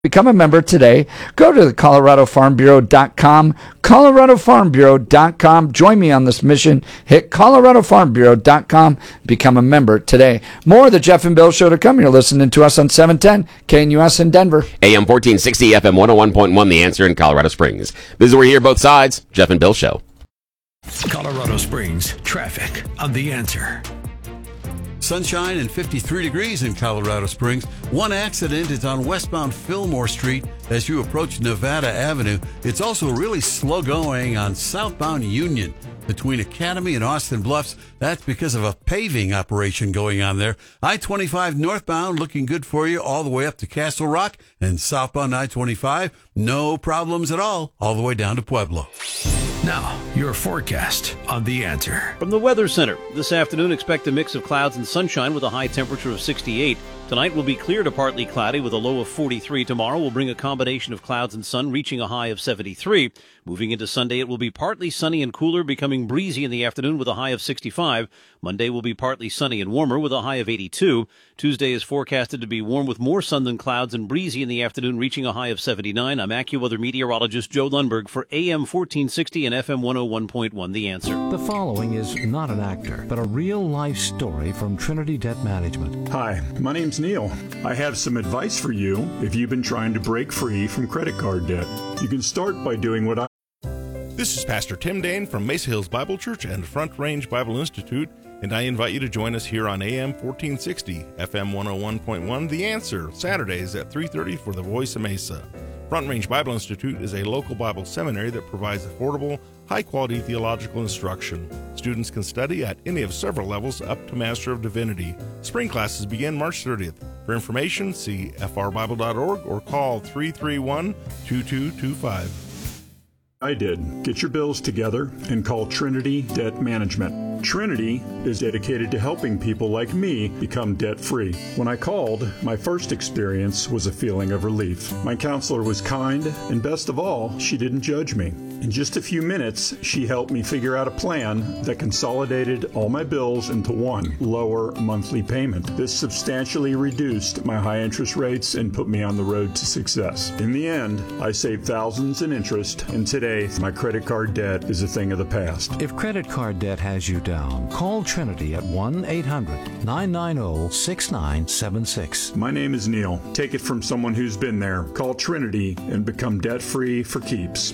Become a member today. Go to the ColoradoFarmBureau.com, ColoradoFarmBureau.com. Join me on this mission. Hit ColoradoFarmBureau.com. Become a member today. More of the Jeff and Bill Show to come. You're listening to us on 710 KNUS in Denver. AM 1460, FM 101.1, The Answer in Colorado Springs. This is where we hear both sides. Jeff and Bill Show. Colorado Springs, traffic on The Answer. Sunshine and 53 degrees in Colorado Springs. One accident is on westbound Fillmore Street as you approach Nevada Avenue. It's also really slow going on southbound Union between Academy and Austin Bluffs. That's because of a paving operation going on there. I-25 northbound looking good for you all the way up to Castle Rock, and southbound I-25, no problems at all the way down to Pueblo. Now, your forecast on The Answer. From the Weather Center, this afternoon expect a mix of clouds and sunshine with a high temperature of 68. Tonight will be clear to partly cloudy with a low of 43. Tomorrow will bring a combination of clouds and sun, reaching a high of 73. Moving into Sunday, it will be partly sunny and cooler, becoming breezy in the afternoon with a high of 65. Monday will be partly sunny and warmer with a high of 82. Tuesday is forecasted to be warm with more sun than clouds and breezy in the afternoon, reaching a high of 79. I'm AccuWeather meteorologist Joe Lundberg for AM 1460 and FM 101.1 The Answer. The following is not an actor, but a real-life story from Trinity Debt Management. Hi, my name's Neil. I have some advice for you if you've been trying to break free from credit card debt. You can start by doing what I... This is Pastor Tim Dane from Mesa Hills Bible Church and Front Range Bible Institute, and I invite you to join us here on AM 1460, FM 101.1, The Answer, Saturdays at 3:30 for The Voice of Mesa. Front Range Bible Institute is a local Bible seminary that provides affordable, high-quality theological instruction. Students can study at any of several levels up to Master of Divinity. Spring classes begin March 30th. For information, see frbible.org or call 331-2225. I did. Get your bills together and call Trinity Debt Management. Trinity is dedicated to helping people like me become debt-free. When I called, my first experience was a feeling of relief. My counselor was kind, and best of all, she didn't judge me. In just a few minutes, she helped me figure out a plan that consolidated all my bills into one lower monthly payment. This substantially reduced my high interest rates and put me on the road to success. In the end, I saved thousands in interest, and today, my credit card debt is a thing of the past. If credit card debt has you down, call Trinity at 1-800-990-6976. My name is Neil. Take it from someone who's been there. Call Trinity and become debt-free for keeps.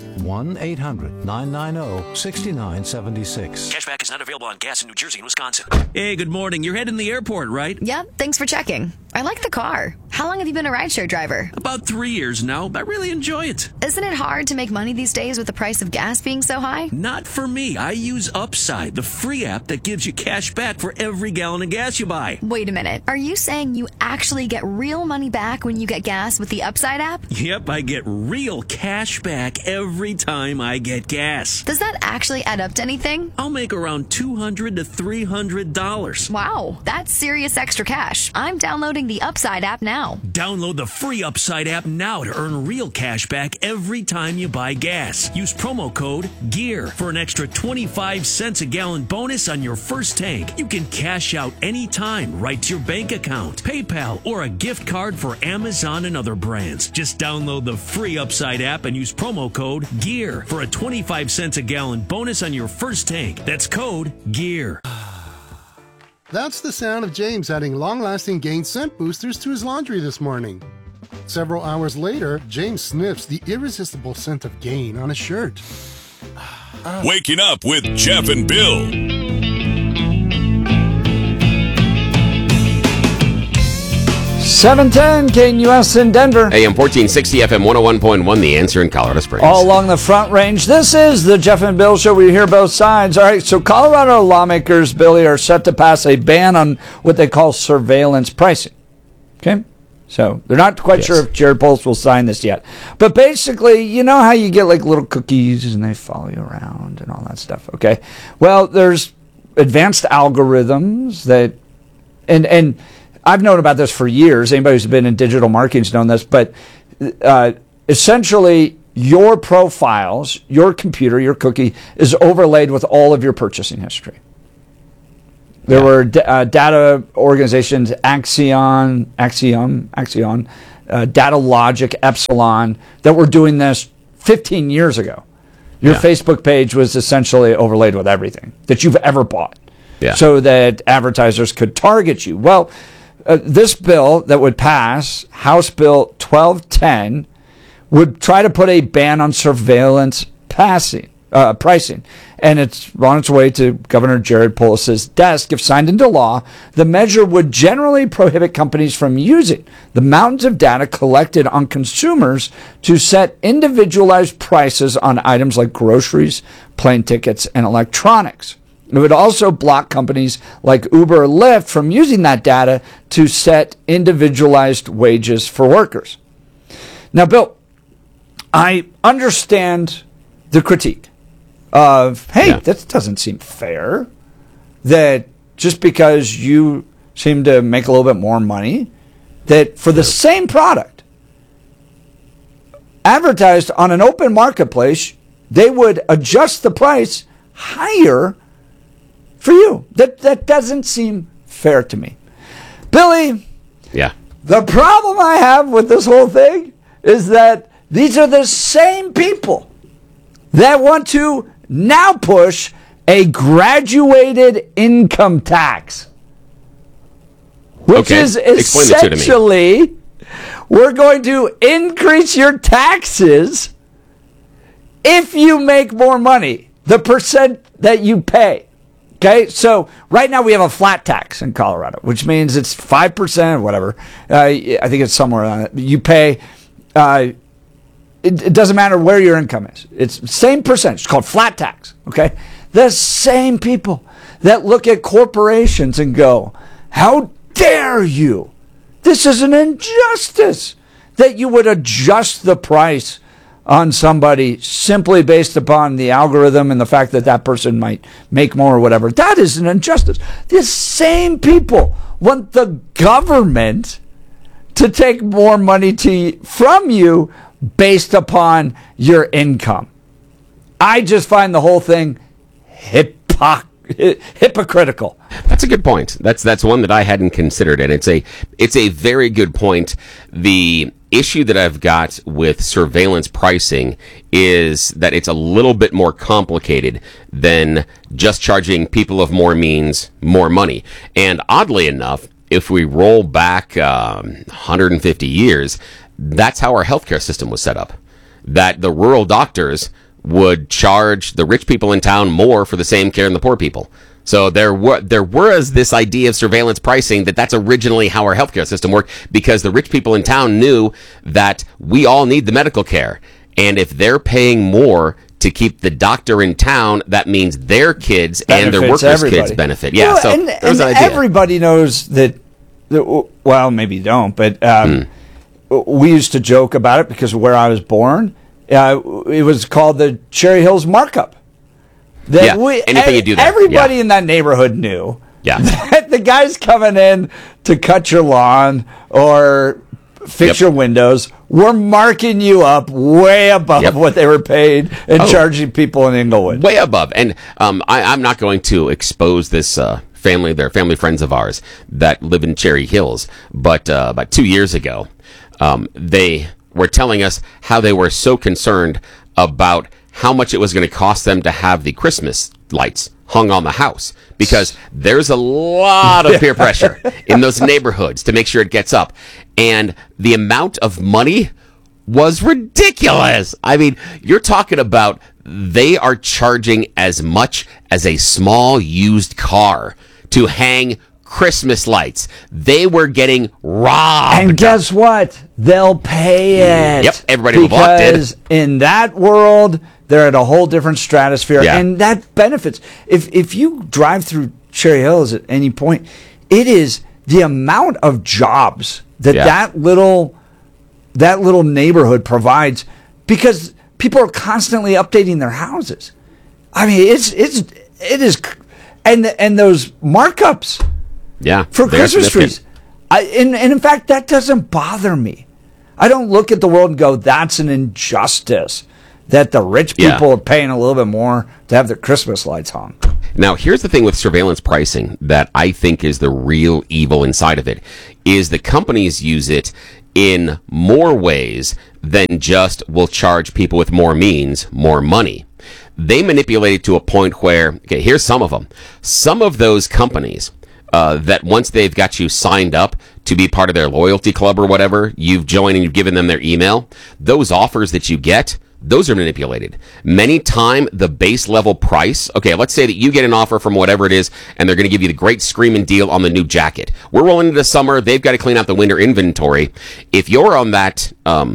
1-800-990-6976. Cashback is not available on gas in New Jersey and Wisconsin. Hey, good morning. You're heading to the airport, right? Yep, thanks for checking. I like the car. How long have you been a rideshare driver? About 3 years now. I really enjoy it. Isn't it hard to make money these days with the price of gas being so high? Not for me. I use Upside, the free app that gives you cash back for every gallon of gas you buy. Wait a minute. Are you saying you actually get real money back when you get gas with the Upside app? Yep, I get real cash back every time I get gas. Does that actually add up to anything? I'll make around $200 to $300. Wow, that's serious extra cash. I'm downloading the Upside app now. Download the free Upside app now to earn real cash back every time you buy gas. Use promo code GEAR for an extra 25 cents a gallon bonus on your first tank. You can cash out anytime right to your bank account, PayPal, or a gift card for Amazon and other brands. Just download the free Upside app and use promo code GEAR for a 25 cents a gallon bonus on your first tank. That's code GEAR. That's the sound of James adding long-lasting Gain scent boosters to his laundry this morning. Several hours later, James sniffs the irresistible scent of Gain on his shirt. Waking up with Jeff and Bill. $710 KNUS in Denver. AM 1460, FM 101.1, The Answer in Colorado Springs. All along the Front Range. This is the Jeff and Bill Show. We hear both sides. All right, so Colorado lawmakers, Billy, are set to pass a ban on what they call surveillance pricing. Okay? So they're not quite sure if Jared Polis will sign this yet. But basically, you know how you get like little cookies and they follow you around and all that stuff, okay? Well, there's advanced algorithms that, and I've known about this for years. Anybody who's been in digital marketing has known this. But essentially, your profiles, your computer, your cookie is overlaid with all of your purchasing history. There were data organizations, Axiom, Data Logic, Epsilon, that were doing this 15 years ago. Your Facebook page was essentially overlaid with everything that you've ever bought, so that advertisers could target you. Well, this bill that would pass, House Bill 1210, would try to put a ban on surveillance pricing. And it's on its way to Governor Jared Polis's desk. If signed into law, the measure would generally prohibit companies from using the mountains of data collected on consumers to set individualized prices on items like groceries, plane tickets, and electronics. It would also block companies like Uber or Lyft from using that data to set individualized wages for workers. Now, Bill, I understand the critique of, hey, that doesn't seem fair, that just because you seem to make a little bit more money, that for the same product advertised on an open marketplace, they would adjust the price higher for you. That doesn't seem fair to me. Billy, the problem I have with this whole thing is that these are the same people that want to now push a graduated income tax, which is essentially, we're going to increase your taxes if you make more money, the percent that you pay. Okay, so right now we have a flat tax in Colorado, which means it's 5%, whatever. I think it's somewhere on it. You pay. It doesn't matter where your income is. It's the same percentage. It's called flat tax, okay? The same people that look at corporations and go, how dare you? This is an injustice that you would adjust the price on somebody simply based upon the algorithm and the fact that that person might make more or whatever. That is an injustice. The same people want the government to take more money from you based upon your income. I just find the whole thing hypocritical. That's a good point. That's one that I hadn't considered, and it's a very good point. The issue that I've got with surveillance pricing is that it's a little bit more complicated than just charging people of more means more money. And oddly enough, if we roll back 150 years, that's how our healthcare system was set up. That the rural doctors would charge the rich people in town more for the same care than the poor people. So there was this idea of surveillance pricing that's originally how our healthcare system worked, because the rich people in town knew that we all need the medical care. And if they're paying more to keep the doctor in town, that means their kids and their workers' kids benefit. Yeah, so and everybody knows that, well, maybe you don't, but we used to joke about it because of where I was born. It was called the Cherry Hills markup. Anything you do there. Everybody in that neighborhood knew that the guy's coming in to cut your lawn or fix your windows were marking you up way above what they were paid and charging people in Inglewood. Way above. And I'm not going to expose this family. They're family friends of ours that live in Cherry Hills. But about 2 years ago, they were telling us how they were so concerned about how much it was going to cost them to have the Christmas lights hung on the house, because there's a lot of peer pressure in those neighborhoods to make sure it gets up. And the amount of money was ridiculous. I mean, you're talking about they are charging as much as a small used car to hang Christmas lights. They were getting robbed. And guess what? They'll pay it. Yep, everybody who bought did. Because in that world, they're at a whole different stratosphere, and that benefits. If you drive through Cherry Hills at any point, it is the amount of jobs that little neighborhood provides, because people are constantly updating thetheir houses. I mean, it is, and those markups. For Christmas trees. And in fact, that doesn't bother me. I don't look at the world and go, that's an injustice that the rich people are paying a little bit more to have their Christmas lights hung. Now, here's the thing with surveillance pricing that I think is the real evil inside of it, is the companies use it in more ways than just we'll charge people with more means more money. They manipulate it to a point where, okay, here's some of them. Some of those companies that once they've got you signed up to be part of their loyalty club or whatever, you've joined and you've given them their email, those offers that you get, those are manipulated. Many time the base level price, okay, let's say that you get an offer from whatever it is, and they're going to give you the great screaming deal on the new jacket. We're rolling into summer. They've got to clean out the winter inventory. If you're on that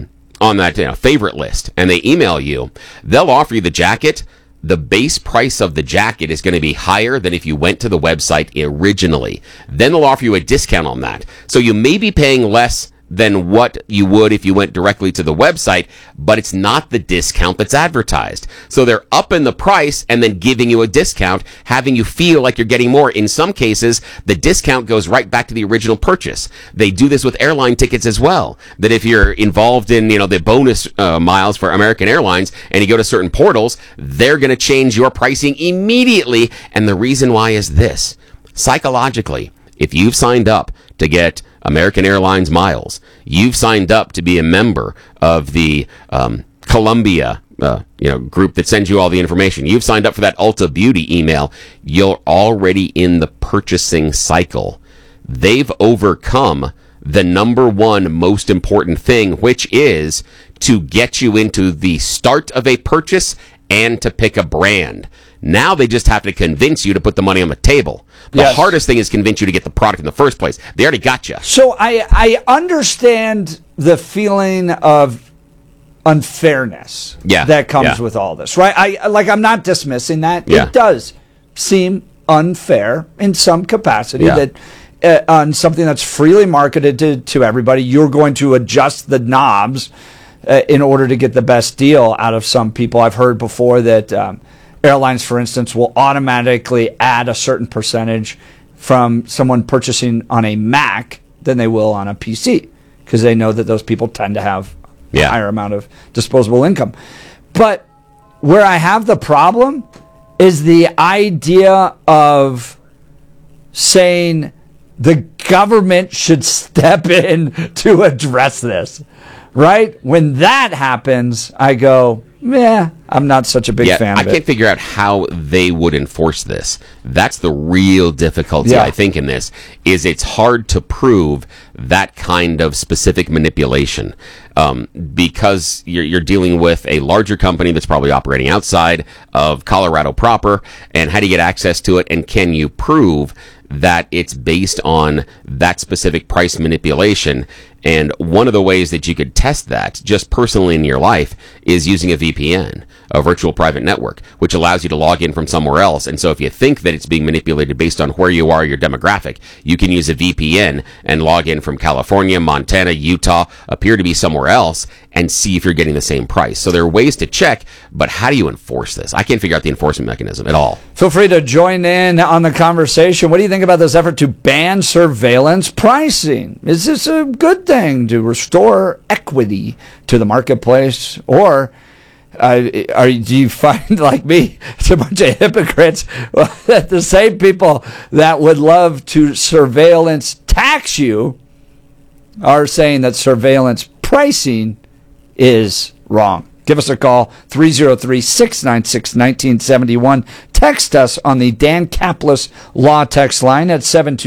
favorite list and they email you, they'll offer you the jacket. The base price of the jacket is going to be higher than if you went to the website originally. Then they'll offer you a discount on that. So you may be paying less than what you would if you went directly to the website, but it's not the discount that's advertised. So they're upping the price and then giving you a discount, having you feel like you're getting more. In some cases, the discount goes right back to the original purchase. They do this with airline tickets as well, that if you're involved in, the bonus miles for American Airlines and you go to certain portals, they're going to change your pricing immediately. And the reason why is this. Psychologically, if you've signed up to get American Airlines miles, you've signed up to be a member of the Columbia group that sends you all the information, you've signed up for that Ulta Beauty email, you're already in the purchasing cycle. They've overcome the number one most important thing, which is to get you into the start of a purchase and to pick a brand. Now they just have to convince you to put the money on the table. The hardest thing is convince you to get the product in the first place. They already got you. So I understand the feeling of unfairness that comes with all this, right? I'm not dismissing that. Yeah. It does seem unfair in some capacity that on something that's freely marketed to everybody, you're going to adjust the knobs in order to get the best deal out of some people. I've heard before that airlines, for instance, will automatically add a certain percentage from someone purchasing on a Mac than they will on a PC because they know that those people tend to have a higher amount of disposable income. But where I have the problem is the idea of saying the government should step in to address this, right? When that happens, I go, I'm not such a big fan of it. I can't figure out how they would enforce this. That's the real difficulty, I think, in this, is it's hard to prove that kind of specific manipulation because you're dealing with a larger company that's probably operating outside of Colorado proper, and how do you get access to it, and can you prove that it's based on that specific price manipulation? And one of the ways that you could test that just personally in your life is using a VPN, a virtual private network, which allows you to log in from somewhere else. And so if you think that it's being manipulated based on where you are, your demographic, you can use a VPN and log in from California, Montana, Utah, appear to be somewhere else, and see if you're getting the same price. So there are ways to check, but how do you enforce this? I can't figure out the enforcement mechanism at all. Feel free to join in on the conversation. What do you think about this effort to ban surveillance pricing? Is this a good thing to restore equity to the marketplace? Or do you find, like me, it's a bunch of hypocrites, that the same people that would love to surveillance tax you are saying that surveillance pricing is wrong? Give us a call, 303-696-1971. Text us on the Dan Caplis Law text line at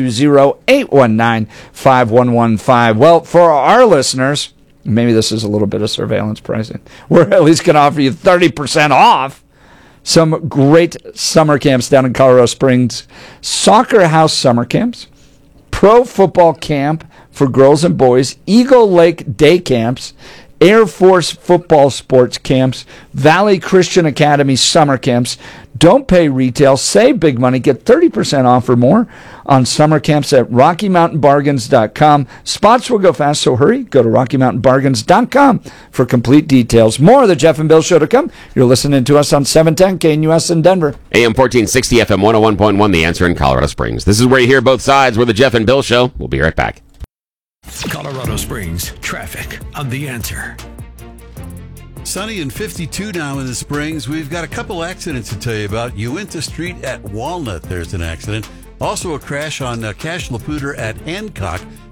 720-819-5115. Well, for our listeners, maybe this is a little bit of surveillance pricing. We're at least going to offer you 30% off some great summer camps down in Colorado Springs. Soccer House summer camps, pro football camp for girls and boys, Eagle Lake day camps, Air Force football sports camps, Valley Christian Academy summer camps. Don't pay retail, save big money, get 30% off or more on summer camps at RockyMountainBargains.com. Spots will go fast, so hurry. Go to RockyMountainBargains.com for complete details. More of the Jeff and Bill Show to come. You're listening to us on 710 KNUS in Denver. AM 1460, FM 101.1, The Answer in Colorado Springs. This is where you hear both sides. We're the Jeff and Bill Show. We'll be right back. Colorado Springs traffic on The Answer. Sunny and 52 now in the Springs. We've got a couple accidents to tell you about. Uinta Street at Walnut, there's an accident. Also a crash on Cash Laputer at Hancock.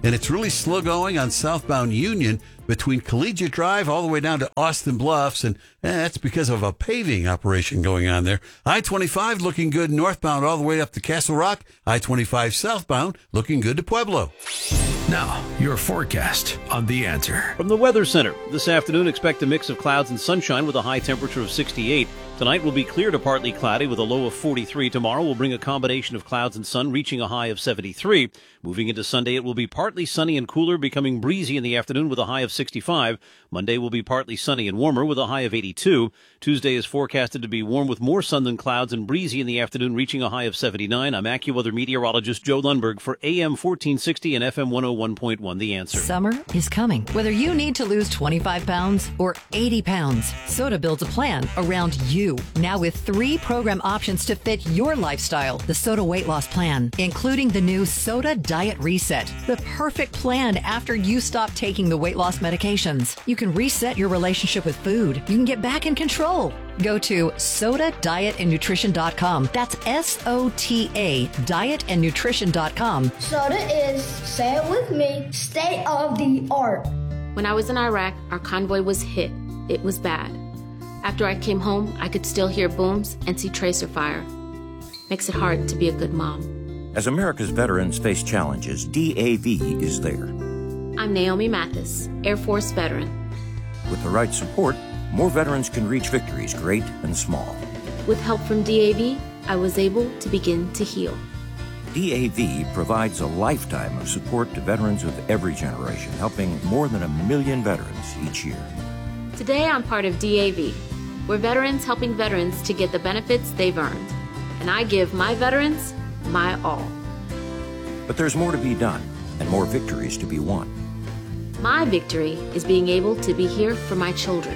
and it's really slow going on southbound Union between Collegiate Drive all the way down to Austin Bluffs, and that's because of a paving operation going on there. I-25 looking good northbound all the way up to Castle Rock. I-25 southbound looking good to Pueblo. Now, your forecast on The Answer. From the Weather Center, this afternoon expect a mix of clouds and sunshine with a high temperature of 68. Tonight will be clear to partly cloudy with a low of 43. Tomorrow will bring a combination of clouds and sun, reaching a high of 73. Moving into Sunday, it will be partly sunny and cooler, becoming breezy in the afternoon with a high of 65. Monday will be partly sunny and warmer with a high of 82. Tuesday is forecasted to be warm with more sun than clouds and breezy in the afternoon, reaching a high of 79. I'm AccuWeather meteorologist Joe Lundberg for AM 1460 and FM 101.1 The Answer. Summer is coming. Whether you need to lose 25 pounds or 80 pounds, Soda builds a plan around you. Now with 3 program options to fit your lifestyle. The Soda Weight Loss Plan, including the new Soda Diet Reset, the perfect plan after you stop taking the weight loss medications. You can reset your relationship with food. You can get back in control. Go to SodaDietAndNutrition.com. That's SOTA dietandnutrition.com. Soda is, say it with me, state of the art. When I was in Iraq, our convoy was hit. It was bad. After I came home, I could still hear booms and see tracer fire. Makes it hard to be a good mom. As America's veterans face challenges, DAV is there. I'm Naomi Mathis, Air Force veteran. With the right support, more veterans can reach victories, great and small. With help from DAV, I was able to begin to heal. DAV provides a lifetime of support to veterans of every generation, helping more than 1 million veterans each year. Today, I'm part of DAV. We're veterans helping veterans to get the benefits they've earned. And I give my veterans my all. But there's more to be done and more victories to be won. My victory is being able to be here for my children.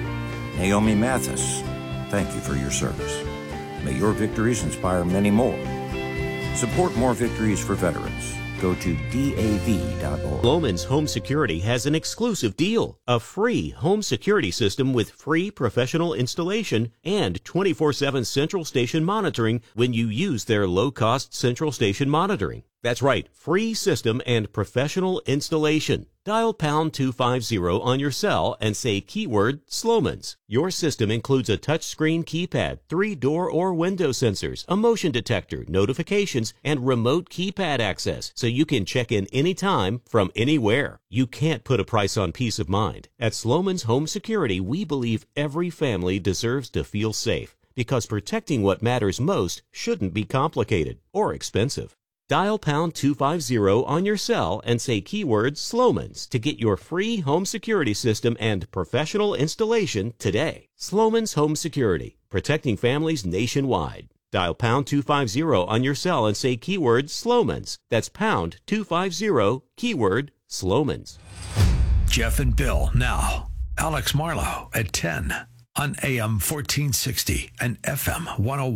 Naomi Mathis, thank you for your service. May your victories inspire many more. Support more victories for veterans. Go to DAV.org. Sloman's Home Security has an exclusive deal. A free home security system with free professional installation and 24/7 central station monitoring when you use their low-cost central station monitoring. That's right, free system and professional installation. Dial pound 250 on your cell and say keyword Sloman's. Your system includes a touchscreen keypad, 3 door or window sensors, a motion detector, notifications, and remote keypad access, so you can check in anytime from anywhere. You can't put a price on peace of mind. At Sloman's Home Security, we believe every family deserves to feel safe, because protecting what matters most shouldn't be complicated or expensive. Dial pound 250 on your cell and say keyword Sloman's to get your free home security system and professional installation today. Sloman's Home Security, protecting families nationwide. Dial pound 250 on your cell and say keyword Sloman's. That's pound 250, keyword Sloman's. Jeff and Bill now. Alex Marlowe at 10 on AM 1460 and FM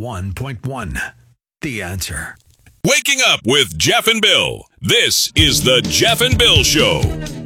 101.1. The Answer. Waking up with Jeff and Bill. This is the Jeff and Bill Show.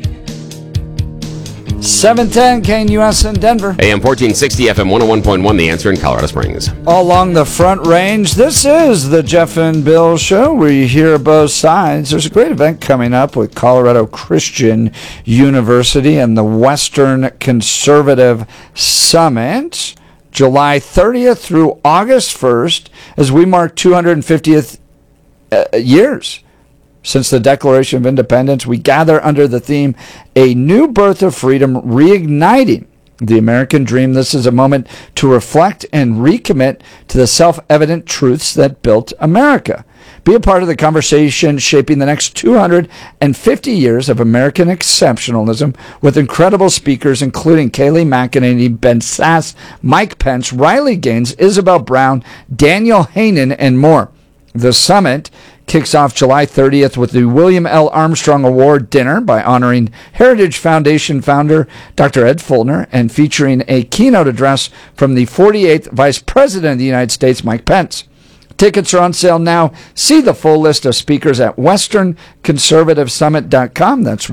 710 KNUS in Denver. AM 1460, FM 101.1, The Answer in Colorado Springs. All along the Front Range, this is the Jeff and Bill Show, where you hear both sides. There's a great event coming up with Colorado Christian University and the Western Conservative Summit, July 30th through August 1st, as we mark 250th years since the Declaration of Independence. We gather under the theme, A New Birth of Freedom, Reigniting the American Dream. This is a moment to reflect and recommit to the self-evident truths that built America. Be a part of the conversation shaping the next 250 years of American exceptionalism with incredible speakers including Kayleigh McEnany, Ben Sasse, Mike Pence, Riley Gaines, Isabel Brown, Daniel Hannan, and more. The summit kicks off July 30th with the William L. Armstrong Award dinner by honoring Heritage Foundation founder Dr. Ed Fulner and featuring a keynote address from the 48th Vice President of the United States, Mike Pence. Tickets are on sale now. See the full list of speakers at westernconservativesummit.com. That's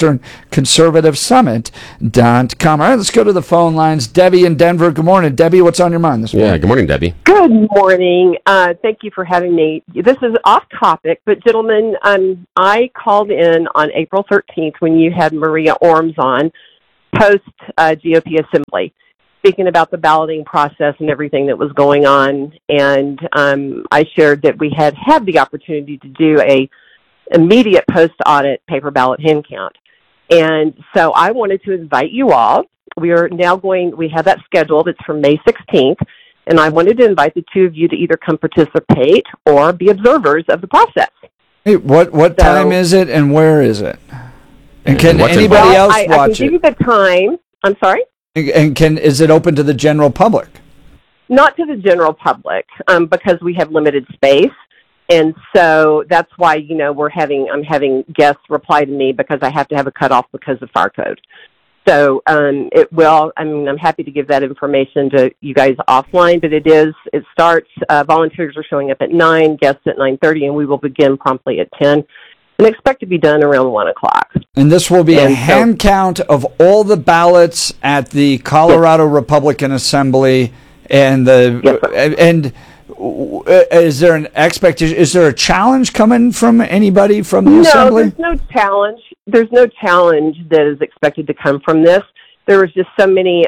westernconservativesummit.com. All right, let's go to the phone lines. Debbie in Denver. Good morning. Debbie, what's on your mind this morning? Yeah, good morning, Debbie. Good morning. Thank you for having me. This is off topic, but gentlemen, I called in on April 13th when you had Maria Orms on, post GOP Assembly, speaking about the balloting process and everything that was going on. And I shared that we had the opportunity to do a immediate post-audit paper ballot hand count. And so I wanted to invite you all. We have that scheduled. It's for May 16th. And I wanted to invite the two of you to either come participate or be observers of the process. Hey, what time is it and where is it? And can anybody else watch it? I can give you the time. I'm sorry? And is it open to the general public? Not to the general public, because we have limited space. And so that's why, I'm having guests reply to me because I have to have a cutoff because of fire code. So I'm happy to give that information to you guys offline, but it starts, volunteers are showing up at 9, guests at 9:30, and we will begin promptly at 10. And expect to be done around 1 o'clock. And this will be a hand count of all the ballots at the Colorado Republican Assembly, and is there an expectation? Is there a challenge coming from anybody from the Assembly? No, there's no challenge. There's no challenge that is expected to come from this. There was just so many,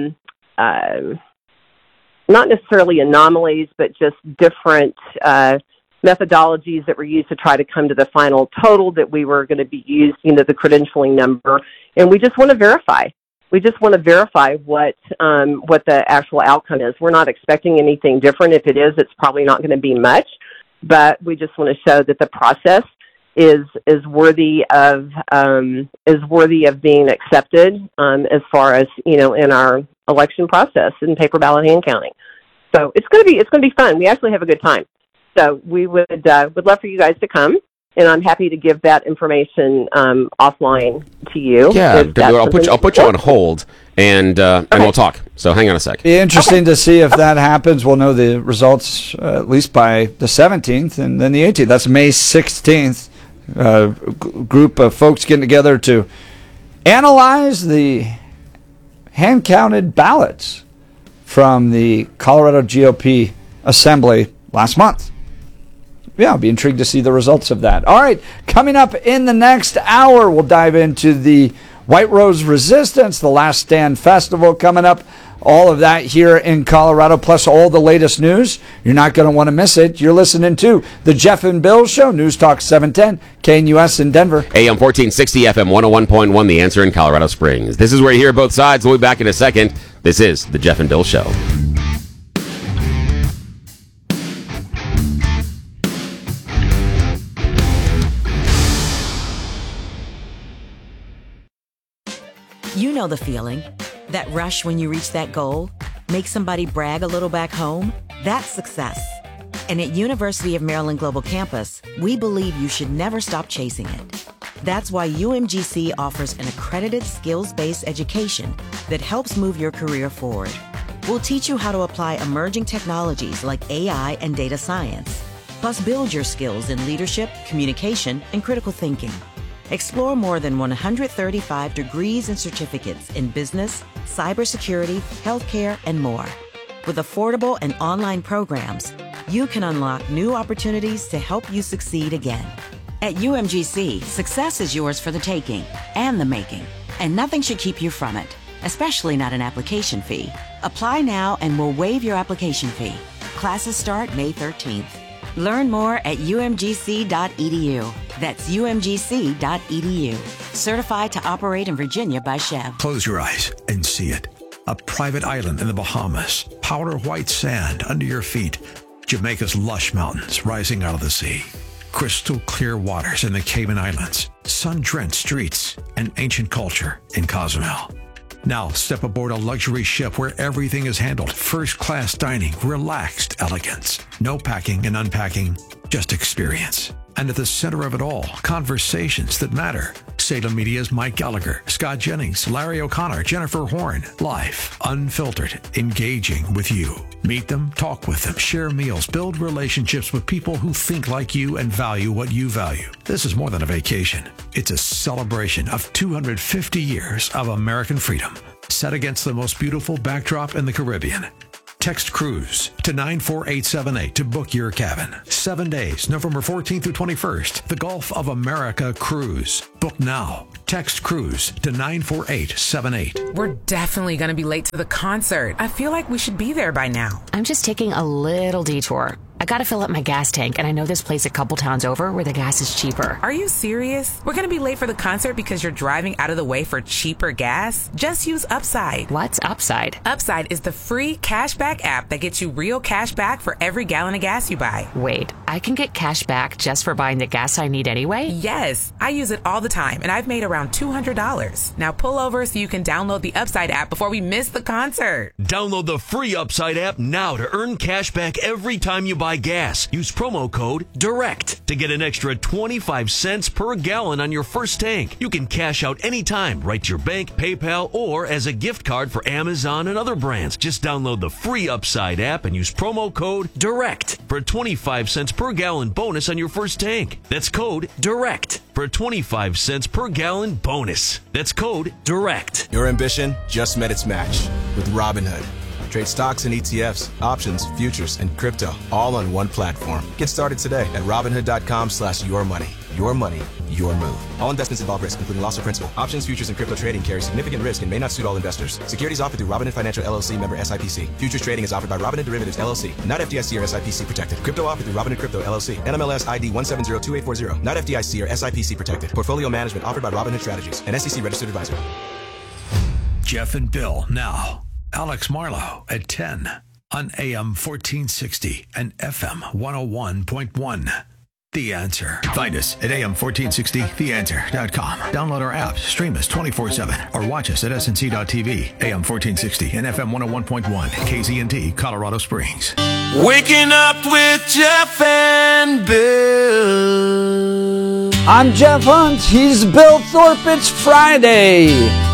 not necessarily anomalies, but just different methodologies that were used to try to come to the final total that we were going to be used, the credentialing number. And we just want to verify. We just want to verify what the actual outcome is. We're not expecting anything different. If it is, it's probably not going to be much. But we just want to show that the process is worthy of being accepted as far as in our election process and paper ballot hand counting. So it's going to be fun. We actually have a good time. So we would love for you guys to come, and I'm happy to give that information offline to you. Yeah, I'll put you on hold, and we'll talk. So hang on a sec. Be interesting to see if that happens. We'll know the results at least by the 17th, and then the 18th. That's May 16th. Group of folks getting together to analyze the hand-counted ballots from the Colorado GOP Assembly last month. Yeah, I'll be intrigued to see the results of that. All right, coming up in the next hour, we'll dive into the White Rose Resistance, the Last Stand Festival coming up. All of that here in Colorado, plus all the latest news. You're not going to want to miss it. You're listening to The Jeff and Bill Show, News Talk 710, KNUS in Denver. AM 1460, FM 101.1, The Answer in Colorado Springs. This is where you hear both sides. We'll be back in a second. This is The Jeff and Bill Show. You know the feeling. That rush when you reach that goal? Make somebody brag a little back home? That's success. And at University of Maryland Global Campus, we believe you should never stop chasing it. That's why UMGC offers an accredited skills-based education that helps move your career forward. We'll teach you how to apply emerging technologies like AI and data science, plus build your skills in leadership, communication, and critical thinking. Explore more than 135 degrees and certificates in business, cybersecurity, healthcare, and more. With affordable and online programs, you can unlock new opportunities to help you succeed again. At UMGC, success is yours for the taking and the making, and nothing should keep you from it, especially not an application fee. Apply now and we'll waive your application fee. Classes start May 13th. Learn more at umgc.edu. That's umgc.edu. Certified to operate in Virginia by Chev. Close your eyes and see it. A private island in the Bahamas. Powder white sand under your feet. Jamaica's lush mountains rising out of the sea. Crystal clear waters in the Cayman Islands. Sun-drenched streets and ancient culture in Cozumel. Now step aboard a luxury ship where everything is handled. First-class dining, relaxed elegance. No packing and unpacking, just experience. And at the center of it all, conversations that matter. Salem Media's Mike Gallagher, Scott Jennings, Larry O'Connor, Jennifer Horn. Live, unfiltered, engaging with you. Meet them, talk with them, share meals, build relationships with people who think like you and value what you value. This is more than a vacation. It's a celebration of 250 years of American freedom, set against the most beautiful backdrop in the Caribbean. Text Cruise to 94878 to book your cabin. 7 days, November 14th through 21st. The Gulf of America Cruise. Book now. Text Cruise to 94878. We're definitely going to be late to the concert. I feel like we should be there by now. I'm just taking a little detour. I gotta fill up my gas tank, and I know this place a couple towns over where the gas is cheaper. Are you serious? We're gonna be late for the concert because you're driving out of the way for cheaper gas? Just use Upside. What's Upside? Upside is the free cashback app that gets you real cash back for every gallon of gas you buy. Wait, I can get cash back just for buying the gas I need anyway? Yes, I use it all the time, and I've made around $200. Now pull over so you can download the Upside app before we miss the concert. Download the free Upside app now to earn cash back every time you buy gas. Use promo code DIRECT to get an extra 25 cents per gallon on your first tank. You can cash out anytime, right to your bank, PayPal, or as a gift card for Amazon and other brands. Just download the free Upside app and use promo code DIRECT for a 25 cents per gallon bonus on your first tank. That's code DIRECT for a 25 cents per gallon bonus. That's code DIRECT. Your ambition just met its match with Robinhood. Trade stocks and ETFs, options, futures, and crypto all on one platform. Get started today at Robinhood.com/yourmoney. Your money, your move. All investments involve risk, including loss of principal. Options, futures, and crypto trading carry significant risk and may not suit all investors. Securities offered through Robinhood Financial LLC, member SIPC. Futures trading is offered by Robinhood Derivatives LLC, not FDIC or SIPC protected. Crypto offered through Robinhood Crypto LLC, NMLS ID 1702840, not FDIC or SIPC protected. Portfolio management offered by Robinhood Strategies, an SEC registered advisor. Jeff and Bill now. Alex Marlowe at 10 on AM 1460 and FM 101.1. The Answer. Find us at am1460theanswer.com. Download our app, stream us 24/7, or watch us at snc.tv, AM 1460 and FM 101.1, KZNT, Colorado Springs. Waking up with Jeff and Bill. I'm Jeff Hunt. He's Bill Thorpe. It's Friday.